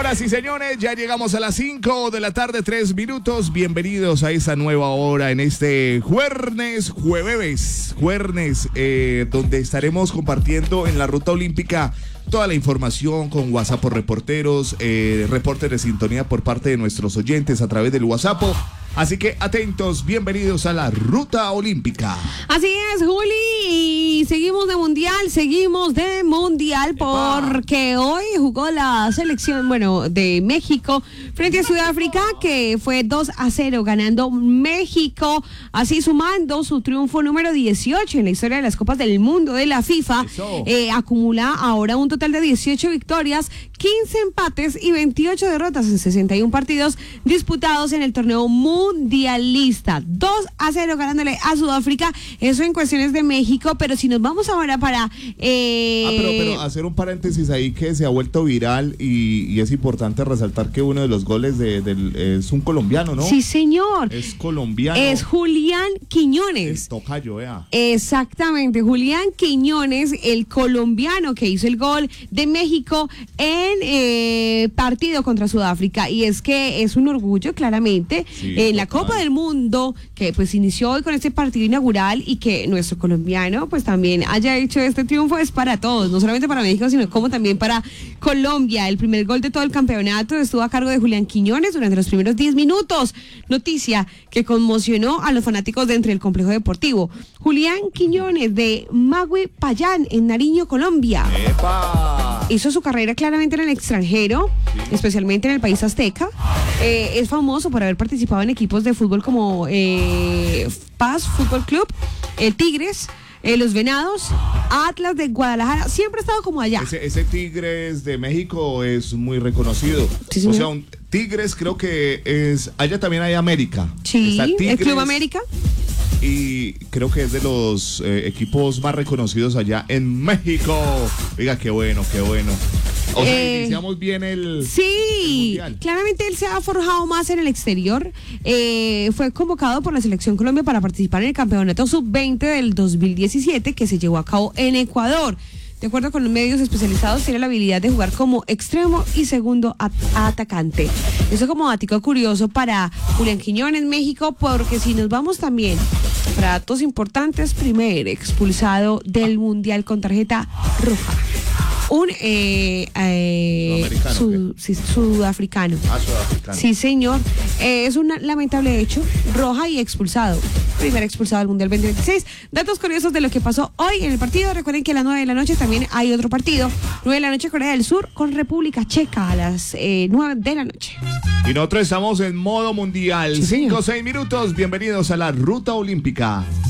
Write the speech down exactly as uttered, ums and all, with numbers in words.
Señoras y señores, ya llegamos a las cinco de la tarde, tres minutos. Bienvenidos a esta nueva hora en este jueves, jueves, jueves, eh, donde estaremos compartiendo en la ruta olímpica toda la información con WhatsApp por reporteros, eh, reportes de sintonía por parte de nuestros oyentes a través del WhatsApp. Así que atentos, bienvenidos a la ruta olímpica. Así es, Juli, y seguimos de mundial, seguimos de mundial porque hoy jugó la selección, bueno, de México frente a Sudáfrica, que fue dos a cero ganando México, así sumando su triunfo número dieciocho en la historia de las Copas del Mundo de la FIFA. Eh, acumula ahora un total de dieciocho victorias, quince empates y veintiocho derrotas en sesenta y uno partidos disputados en el torneo mundialista. dos a cero ganándole a Sudáfrica, eso en cuestiones de México, pero si nos vamos ahora para... Eh... Ah, pero, pero hacer un paréntesis ahí que se ha vuelto viral y, y es importante resaltar que uno de los goles de, de, es un colombiano, ¿no? Sí, señor. Es colombiano. Es Julián Quiñones. Es tocayo, vea. Exactamente, Julián Quiñones, el colombiano que hizo el gol de México en eh, partido contra Sudáfrica, y es que es un orgullo claramente sí, en la Copa del Mundo que pues inició hoy con este partido inaugural, y que nuestro colombiano pues también haya hecho este triunfo es para todos, no solamente para México sino como también para Colombia. El primer gol de todo el campeonato estuvo a cargo de Julián Quiñones durante los primeros diez minutos, noticia que conmocionó a los fanáticos dentro del complejo deportivo. Julián Quiñones de Magui Payán en Nariño, Colombia. ¡Epa! Hizo su carrera claramente en el extranjero, sí, especialmente en el país azteca. Eh, es famoso por haber participado en equipos de fútbol como eh, Paz Fútbol Club, el Tigres, eh, los Venados, Atlas de Guadalajara. Siempre ha estado como allá. Ese, ese Tigres de México es muy reconocido. Sí, o sea, un Tigres creo que es... Allá también hay América. Sí, Tigres, el Club América. Y creo que es de los eh, equipos más reconocidos allá en México. Oiga, qué bueno, qué bueno. O sea, eh, iniciamos bien el... Sí, el claramente él se ha forjado más en el exterior. Eh, fue convocado por la Selección Colombia para participar en el Campeonato sub veinte del dos mil diecisiete que se llevó a cabo en Ecuador. De acuerdo con los medios especializados, tiene la habilidad de jugar como extremo y segundo at- atacante. Eso como dato curioso para Julián Quiñones, México, porque si nos vamos también para datos importantes, primer expulsado del Mundial con tarjeta roja. Un eh, eh, sud, sí, sudafricano. Ah, sudafricano. Sí, señor. Eh, es un lamentable hecho. Roja y expulsado. Primer expulsado del Mundial veinte veintiséis. Datos curiosos de lo que pasó hoy en el partido. Recuerden que a las nueve de la noche también hay otro partido. nueve de la noche Corea del Sur con República Checa a las eh, nueve de la noche. Y nosotros estamos en modo mundial. Sí, cinco o seis minutos. Bienvenidos a la ruta olímpica.